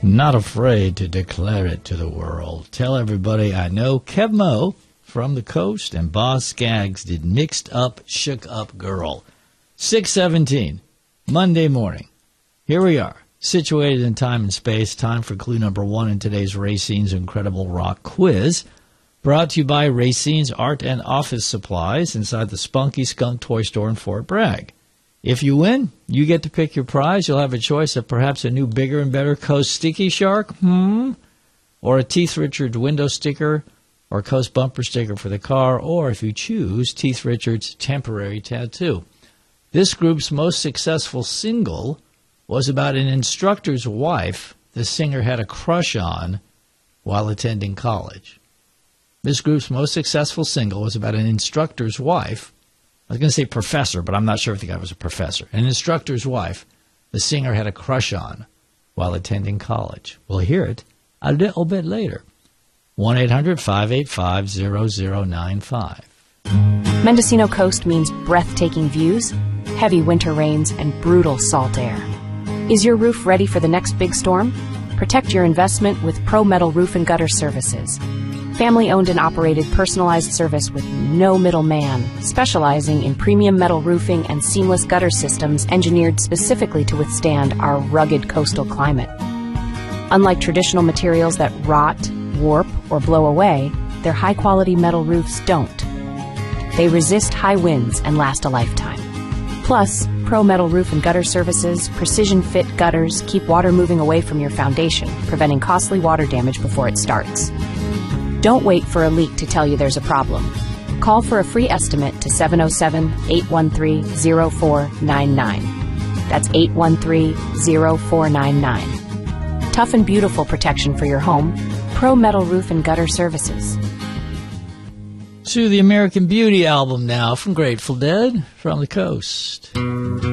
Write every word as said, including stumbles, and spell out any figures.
Not afraid to declare it to the world. Tell everybody I know Kev Mo from the coast and Boz Scaggs did Mixed Up, Shook Up Girl. six seventeen, Monday morning. Here we are, situated in time and space. Time for clue number one in today's Racine's Incredible Rock Quiz. Brought to you by Racine's Art and Office Supplies inside the Spunky Skunk Toy Store in Fort Bragg. If you win, you get to pick your prize. You'll have a choice of perhaps a new bigger and better Coast Sticky Shark, hmm, or a Teeth Richards window sticker, or Coast bumper sticker for the car, or if you choose, Teeth Richards temporary tattoo. This group's most successful single was about an instructor's wife the singer had a crush on while attending college. This group's most successful single was about an instructor's wife. I was going to say professor, but I'm not sure if the guy was a professor. An instructor's wife the singer had a crush on while attending college. We'll hear it a little bit later. one eight hundred five eight five zero zero nine five. Mendocino Coast means breathtaking views, heavy winter rains, and brutal salt air. Is your roof ready for the next big storm? Protect your investment with Pro Metal Roof and Gutter Services. Family-owned and operated personalized service with no middleman, specializing in premium metal roofing and seamless gutter systems engineered specifically to withstand our rugged coastal climate. Unlike traditional materials that rot, warp, or blow away, their high-quality metal roofs don't. They resist high winds and last a lifetime. Plus, Pro Metal Roof and Gutter Services precision-fit gutters keep water moving away from your foundation, preventing costly water damage before it starts. Don't wait for a leak to tell you there's a problem. Call for a free estimate to seven oh seven, eight one three, zero four nine nine. That's eight one three, zero four nine nine. Tough and beautiful protection for your home. Pro Metal Roof and Gutter Services. To the American Beauty album now from Grateful Dead, From the Coast.